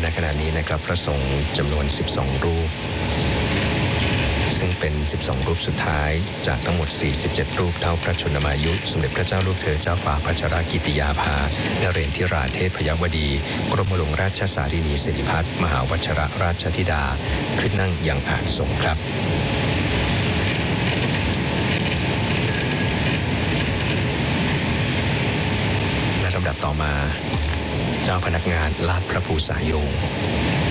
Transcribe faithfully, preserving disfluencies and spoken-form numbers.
ขณะนี้นะครับพระสงฆ์จำนวนสิบสองรูปซึ่งเป็นสิบสองรูปสุดท้ายจากทั้งหมดสี่สิบเจ็ดรูปเท่าพระชนมายุสมเด็จพระเจ้าลูกเธอเจ้าฟ้าพัชรกิติยาภานเรนทิราเทพยวดี กรมหลวงราชสารินีสิริพัฒน์มหาวชรราชธิดาขึ้นนั่งยังอาสงครับและลำดับต่อมาเจ้าพนักงานลาดพระภูษายง